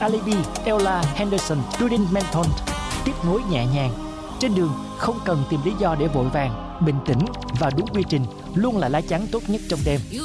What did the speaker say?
Alibi, Ella Henderson, Rudin Menton. Tiếp nối nhẹ nhàng. Trên đường không cần tìm lý do để vội vàng, bình tĩnh và đúng quy trình luôn là lá chắn tốt nhất trong đêm.